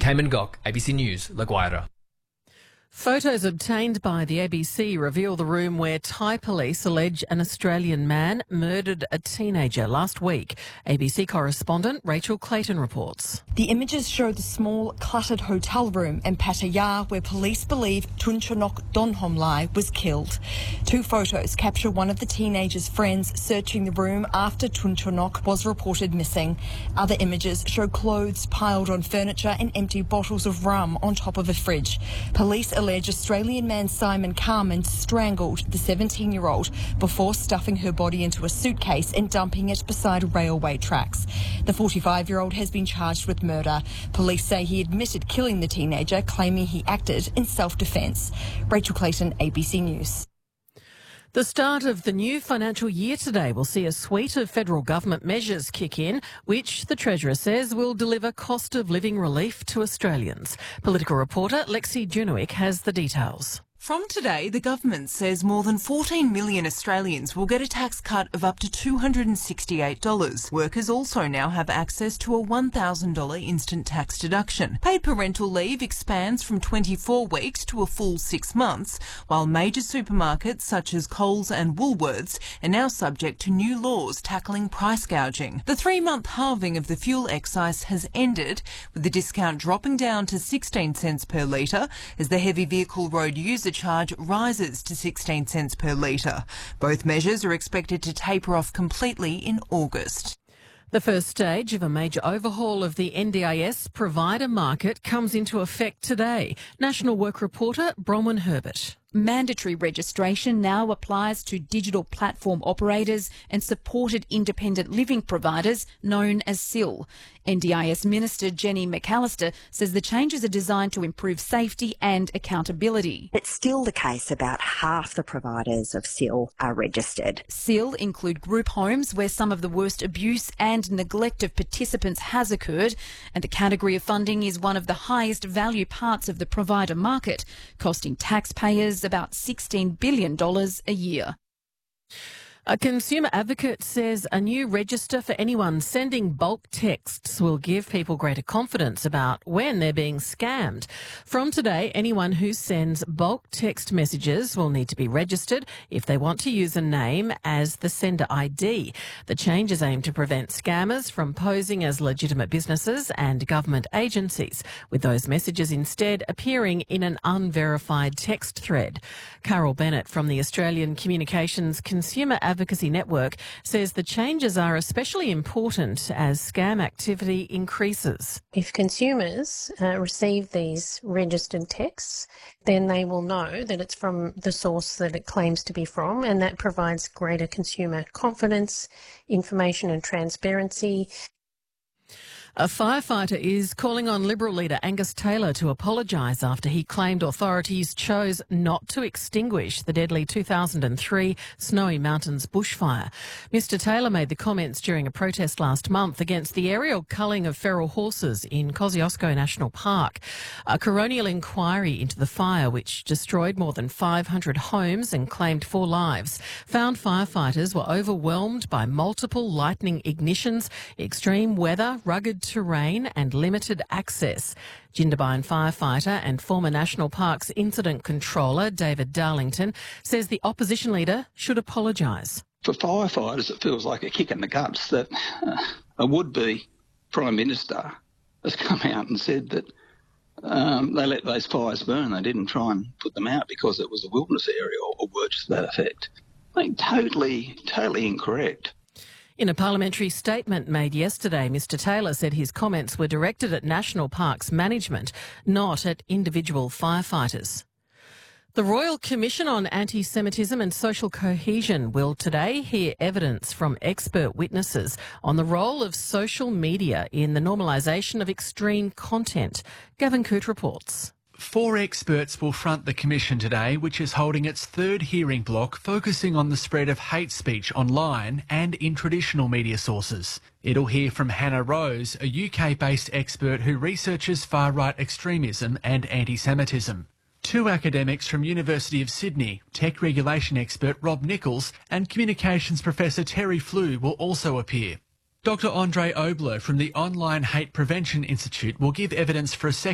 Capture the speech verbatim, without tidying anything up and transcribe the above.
Cayman Gok, A B C News, La Guaira. Photos obtained by the A B C reveal the room where Thai police allege an Australian man murdered a teenager last week. A B C correspondent Rachel Clayton reports. The images show the small, cluttered hotel room in Pattaya where police believe Tunchanok Donhomlai was killed. Two photos capture one of the teenager's friends searching the room after Tunchanok was reported missing. Other images show clothes piled on furniture and empty bottles of rum on top of a fridge. Police allege Australian man Simon Carman strangled the seventeen-year-old before stuffing her body into a suitcase and dumping it beside railway tracks. The forty-five-year-old has been charged with murder. Police say he admitted killing the teenager, claiming he acted in self-defence. Rachel Clayton, A B C News. The start of the new financial year today will see a suite of federal government measures kick in, which the Treasurer says will deliver cost of living relief to Australians. Political reporter Lexi Junowick has the details. From today, the government says more than fourteen million Australians will get a tax cut of up to two hundred sixty-eight dollars. Workers also now have access to a one thousand dollars instant tax deduction. Paid parental leave expands from twenty-four weeks to a full six months, while major supermarkets such as Coles and Woolworths are now subject to new laws tackling price gouging. The three-month halving of the fuel excise has ended, with the discount dropping down to sixteen cents per litre as the heavy vehicle road user charge rises to sixteen cents per litre. Both measures are expected to taper off completely in August. The first stage of a major overhaul of the N D I S provider market comes into effect today. National Work reporter Bronwyn Herbert. Mandatory registration now applies to digital platform operators and supported independent living providers known as S I L. N D I S Minister Jenny McAllister says the changes are designed to improve safety and accountability. It's still the case about half the providers of S I L are registered. S I L include group homes where some of the worst abuse and neglect of participants has occurred, and the category of funding is one of the highest value parts of the provider market, costing taxpayers about sixteen billion dollars a year. A consumer advocate says a new register for anyone sending bulk texts will give people greater confidence about when they're being scammed. From today, anyone who sends bulk text messages will need to be registered if they want to use a name as the sender I D. The changes aim to prevent scammers from posing as legitimate businesses and government agencies, with those messages instead appearing in an unverified text thread. Carol Bennett from the Australian Communications Consumer Advocacy Network says the changes are especially important as scam activity increases. If consumers uh, receive these registered texts, then they will know that it's from the source that it claims to be from, and that provides greater consumer confidence, information and transparency. A firefighter is calling on Liberal leader Angus Taylor to apologise after he claimed authorities chose not to extinguish the deadly two thousand three Snowy Mountains bushfire. Mister Taylor made the comments during a protest last month against the aerial culling of feral horses in Kosciuszko National Park. A coronial inquiry into the fire, which destroyed more than five hundred homes and claimed four lives, found firefighters were overwhelmed by multiple lightning ignitions, extreme weather, rugged terrain and limited access. Jindabyne firefighter and former National Parks incident controller David Darlington says the opposition leader should apologise. For firefighters, it feels like a kick in the guts that uh, a would-be Prime Minister has come out and said that um, they let those fires burn. They didn't try and put them out because it was a wilderness area or words to that effect. I think totally, totally incorrect. In a parliamentary statement made yesterday, Mister Taylor said his comments were directed at National Parks management, not at individual firefighters. The Royal Commission on Anti-Semitism and Social Cohesion will today hear evidence from expert witnesses on the role of social media in the normalisation of extreme content. Gavin Coote reports. Four experts will front the Commission today, which is holding its third hearing block focusing on the spread of hate speech online and in traditional media sources. It'll hear from Hannah Rose, a U K-based expert who researches far-right extremism and anti-Semitism. Two academics from University of Sydney, tech regulation expert Rob Nichols and communications professor Terry Flew will also appear. Doctor Andre Obler from the Online Hate Prevention Institute will give evidence for a second